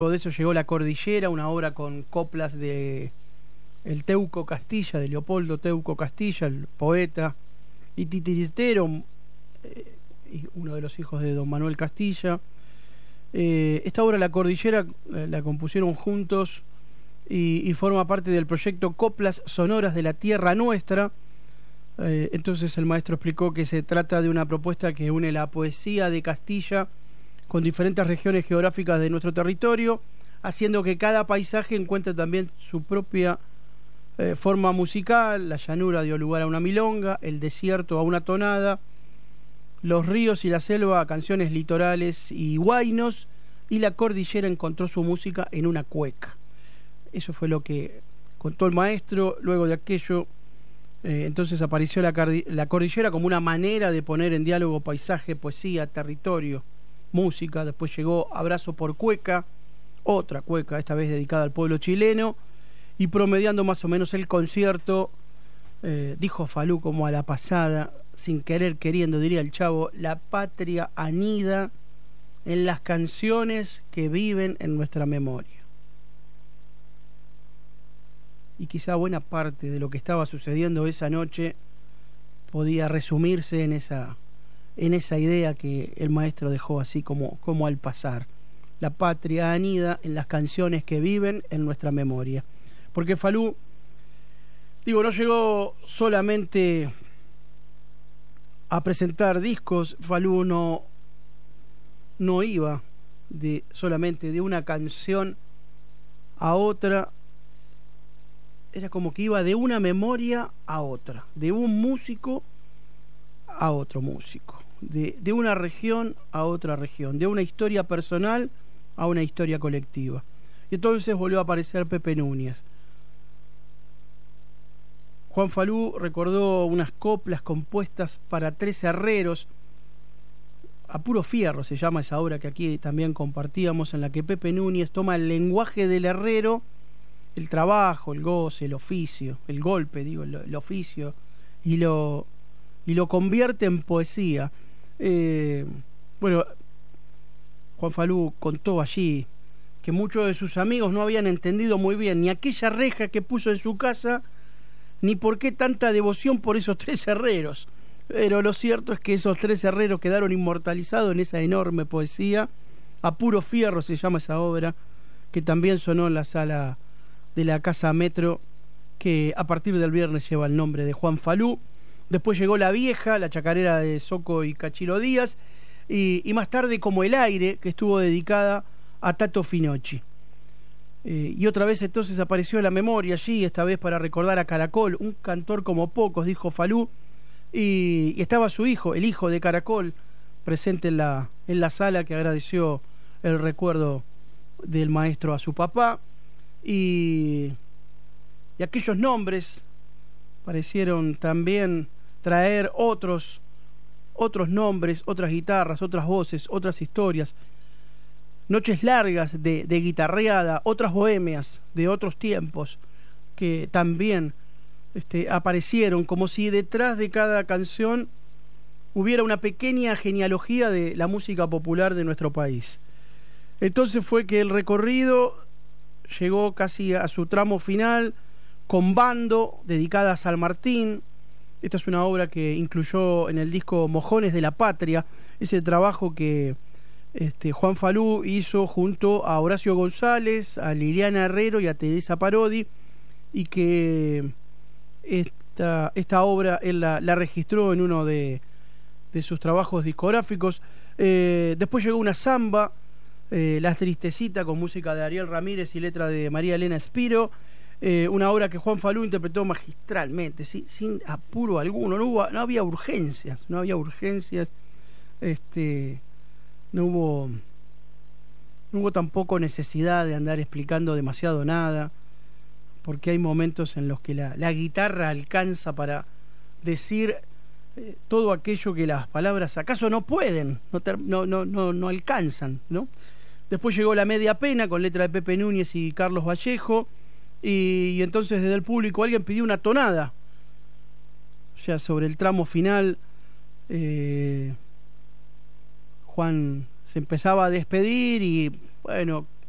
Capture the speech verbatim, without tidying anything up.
De eso llegó La Cordillera, una obra con coplas de el Teuco Castilla, de Leopoldo Teuco Castilla, el poeta y titiritero, eh, uno de los hijos de don Manuel Castilla. Eh, esta obra, La Cordillera, eh, la compusieron juntos y, y forma parte del proyecto Coplas Sonoras de la Tierra Nuestra. Eh, entonces el maestro explicó que se trata de una propuesta que une la poesía de Castilla con diferentes regiones geográficas de nuestro territorio, haciendo que cada paisaje encuentre también su propia eh, forma musical. La llanura dio lugar a una milonga, el desierto a una tonada, los ríos y la selva a canciones litorales y huaynos, y la cordillera encontró su música en una cueca. Eso fue lo que contó el maestro. Luego de aquello, eh, entonces apareció la, la cordillera como una manera de poner en diálogo paisaje, poesía, territorio, música. Después llegó Abrazo por Cueca, otra cueca, esta vez dedicada al pueblo chileno, y promediando más o menos el concierto, eh, dijo Falú como a la pasada, sin querer queriendo, diría el Chavo, la patria anida en las canciones que viven en nuestra memoria. Y quizá buena parte de lo que estaba sucediendo esa noche podía resumirse en esa en esa idea que el maestro dejó así como, como al pasar. La patria anida en las canciones que viven en nuestra memoria. Porque Falú, digo, no llegó solamente a presentar discos. Falú no, no iba de, solamente de una canción a otra. Era como que iba de una memoria a otra, de un músico a otro músico, de, de una región a otra región, de una historia personal a una historia colectiva. Y entonces volvió a aparecer Pepe Núñez. Juan Falú recordó unas coplas compuestas para tres herreros, A Puro Fierro se llama esa obra que aquí también compartíamos, en la que Pepe Núñez toma el lenguaje del herrero, el trabajo, el goce, el oficio, el golpe, digo, el, el oficio, y lo y lo convierte en poesía. Eh, bueno, Juan Falú contó allí que muchos de sus amigos no habían entendido muy bien ni aquella reja que puso en su casa, ni por qué tanta devoción por esos tres herreros. Pero lo cierto es que esos tres herreros quedaron inmortalizados en esa enorme poesía. A Puro Fierro se llama esa obra, que también sonó en la sala de la Casa Metro, que a partir del viernes lleva el nombre de Juan Falú. Después llegó La Vieja, la chacarera de Soco y Cachilo Díaz, y, y más tarde Como el Aire, que estuvo dedicada a Tato Finocchi. Eh, y otra vez entonces apareció la memoria allí, esta vez para recordar a Caracol, un cantor como pocos, dijo Falú, y, y estaba su hijo, el hijo de Caracol, presente en la, en la sala, que agradeció el recuerdo del maestro a su papá. Y, y aquellos nombres parecieron también traer otros otros nombres, otras guitarras, otras voces, otras historias, noches largas de, de guitarreada, otras bohemias de otros tiempos que también este, aparecieron, como si detrás de cada canción hubiera una pequeña genealogía de la música popular de nuestro país. Entonces fue que el recorrido llegó casi a su tramo final con Bando, dedicada a San Martín. Esta es una obra que incluyó en el disco Mojones de la Patria, ese trabajo que este, Juan Falú hizo junto a Horacio González, a Liliana Herrero y a Teresa Parodi, y que esta, esta obra él la, la registró en uno de, de sus trabajos discográficos. Eh, después llegó una samba, eh, La Tristecita, con música de Ariel Ramírez y letra de María Elena Espiro. Eh, una obra que Juan Falú interpretó magistralmente, sin, sin apuro alguno. No hubo, no había urgencias, no había urgencias, este, no hubo, no hubo tampoco necesidad de andar explicando demasiado nada, porque hay momentos en los que la, la guitarra alcanza para decir eh, todo aquello que las palabras acaso no pueden, no, ter, no, no, no, no alcanzan, ¿no? Después llegó La Media Pena, con letra de Pepe Núñez y Carlos Vallejo. Y, y entonces desde el público alguien pidió una tonada ya sobre el tramo final. eh, Juan se empezaba a despedir y bueno,